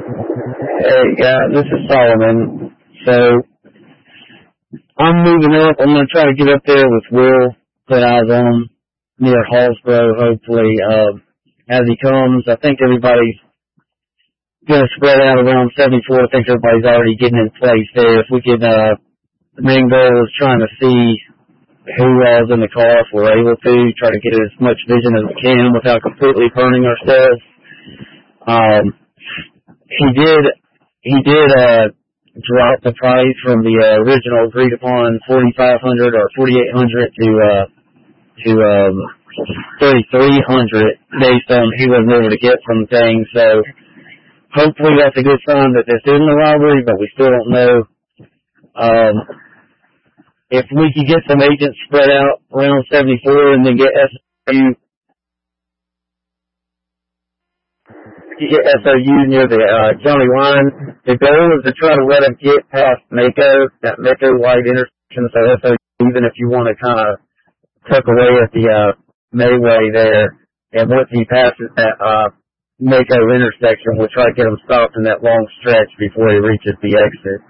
Hey, this is Solomon. So, I'm moving up. I'm going to try to get up there with Will, put eyes on him near Hallsboro, hopefully. As he comes, I think everybody's going to spread out around 74. I think everybody's already getting in place there. If we could, the main goal is trying to see who was in the car if we're able to, try to get as much vision as we can without completely burning ourselves. He did drop the price from the original agreed upon 4,500 or 4,800 to 3,300 based on he wasn't able to get some things. So hopefully that's a good sign that this isn't a robbery, but we still don't know. If we could get some agents spread out around 74 and then get SOU near the county line, the goal is to try to let him get past Mako, that Mako light intersection, so SOU, even if you want to kind of tuck away at the Mayway there, and once he passes that Mako intersection, we'll try to get him stopped in that long stretch before he reaches the exit.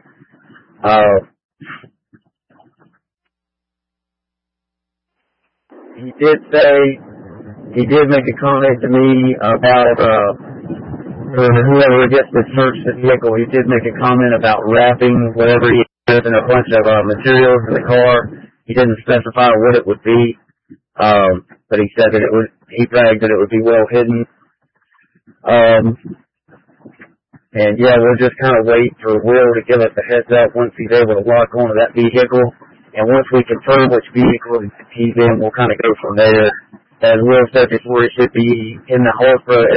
He did make a comment to me about whoever gets to search the vehicle. He did make a comment about wrapping whatever he has in a bunch of materials in the car. He didn't specify what it would be, but he said that he bragged that it would be well hidden. And yeah, we'll just kind of wait for Will to give us a heads up once he's able to lock onto that vehicle. And once we confirm which vehicle he's in, we'll kind of go from there. As Will said before, he should be in the Hallsboro